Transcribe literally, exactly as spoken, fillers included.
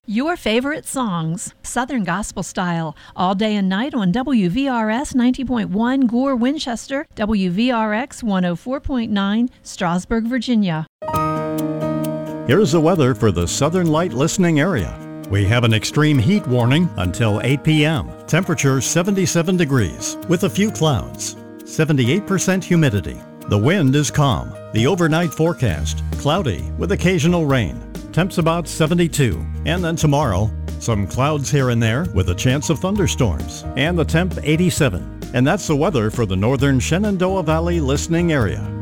Your favorite songs, Southern Gospel Style, all day and night on W V R S ninety point one Gore, Winchester, W V R X one oh four point nine, Strasburg, Virginia. Here's the weather for the Southern Light listening area. We have an extreme heat warning until eight p.m. Temperature seventy-seven degrees with a few clouds. seventy-eight percent humidity. The wind is calm. The overnight forecast, cloudy with occasional rain. Temps about seventy-two. And then tomorrow, some clouds here and there with a chance of thunderstorms. And the temp eighty-seven. And that's the weather for the northern Shenandoah Valley listening area.